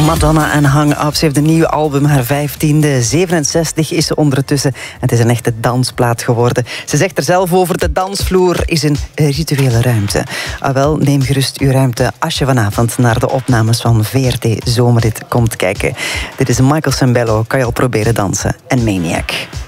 Madonna en Hang Up. Ze heeft een nieuw album, haar 15e. 67 is ze ondertussen. Het is een echte dansplaat geworden. Ze zegt er zelf over, de dansvloer is een rituele ruimte. Wel, neem gerust uw ruimte als je vanavond naar de opnames van VRT Zomerrit komt kijken. Dit is Michael Sembello, kan je al proberen dansen. En Maniac.